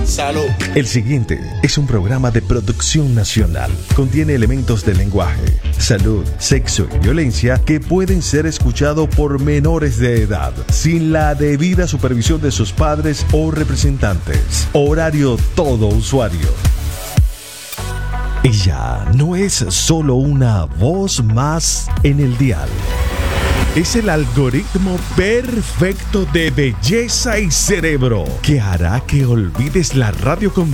Salud. El siguiente es un programa de producción nacional. Contiene elementos de lenguaje, salud, sexo y violencia que pueden ser escuchados por menores de edad, sin la debida supervisión de sus padres o representantes. Horario todo usuario. Ella no es solo una voz más en el dial. Es el algoritmo perfecto de belleza y cerebro que hará que olvides la radio con